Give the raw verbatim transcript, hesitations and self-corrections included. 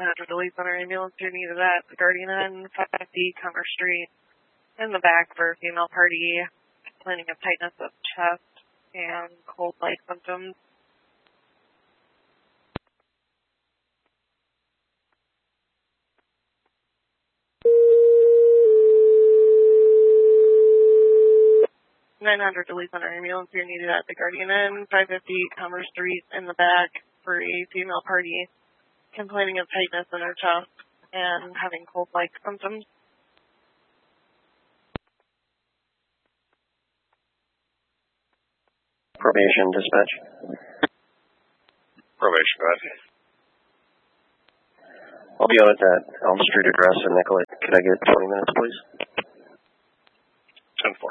nine hundred Elite Center ambulance. You're needed at the Guardian Inn, five fifty Commerce Street, in the back for a female party, complaining of tightness of chest and cold-like symptoms. nine hundred Elite Center ambulance. You're needed at the Guardian Inn, five fifty Commerce Street, in the back for a female party, complaining of tightness in her chest and having cold-like symptoms. Probation dispatch. Probation, go ahead. I'll be out at that Elm Street address in Nicollet. Could I get twenty minutes, please? ten four.